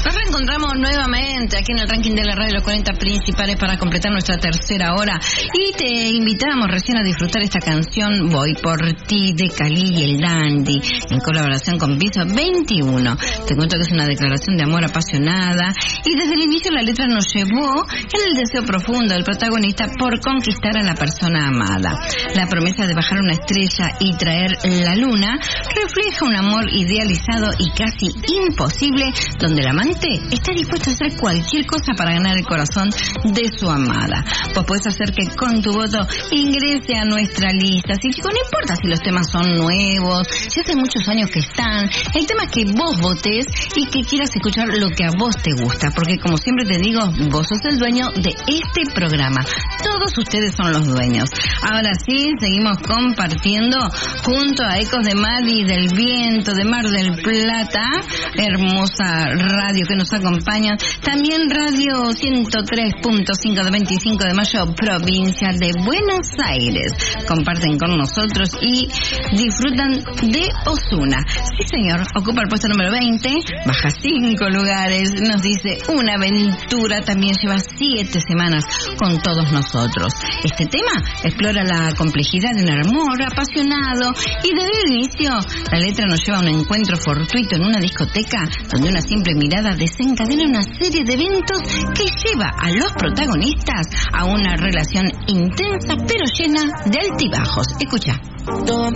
Nos reencontramos nuevamente aquí en el ranking de la radio, los 40 principales, para completar nuestra tercera hora. Y te invitamos recién a disfrutar esta canción Voy por ti de Cali y el Dandy, en colaboración con Piso 21. Te cuento que es una declaración de amor apasionada y desde el inicio la letra nos llevó en el deseo profundo del protagonista por conquistar a la persona amada. La promesa de bajar una estrella y traer la luna refleja un amor idealizado y casi imposible, donde el amante está dispuesto a hacer cualquier cosa para ganar el corazón de su amada. Vos podés hacer que con tu voto ingrese a nuestra lista. Si no importa si los temas son nuevos, si hace muchos años que están, el tema es que vos votes y que quieras escuchar lo que a vos te gusta, porque como siempre te digo, vos sos el dueño de este programa. Todos ustedes son los dueños. Ahora sí, seguimos compartiendo junto a Ecos de Mar y del Viento de Mar del Plata, hermosa radio que nos acompaña, también Radio 103.5 de 25 de Mayo, provincia de Buenos Aires. Comparten con nosotros y disfrutan de Ozuna. Sí, señor, ocupa el puesto número 20, baja 5 lugares, nos dice una aventura, también lleva 7 semanas con todos nosotros. Este tema explora la complejidad de un amor apasionado y desde el inicio la letra nos lleva a un encuentro fortuito en una discoteca donde una simple mirada desencadena una serie de eventos que lleva a los protagonistas a una relación intensa pero llena de altibajos. Escucha.